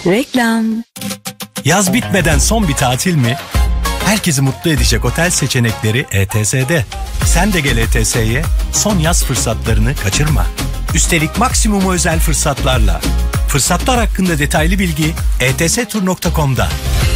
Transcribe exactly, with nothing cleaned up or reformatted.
Reklam. Yaz bitmeden son bir tatil mi? Herkesi mutlu edecek otel seçenekleri E T S'de. Sen de gel E T S'ye, son yaz fırsatlarını kaçırma. Üstelik maksimum özel fırsatlarla. Fırsatlar hakkında detaylı bilgi e t s tur nokta com'da.